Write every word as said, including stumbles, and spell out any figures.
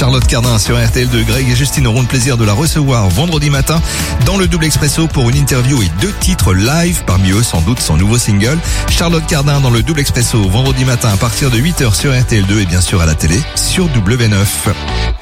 Charlotte Cardin sur R T L deux. Greg et Justine auront le plaisir de la recevoir vendredi matin dans le Double Expresso pour une interview et deux titres live, parmi eux sans doute son nouveau single. Charlotte Cardin dans le Double Expresso vendredi matin à partir de huit heures sur R T L deux et bien sûr à la télé sur W neuf.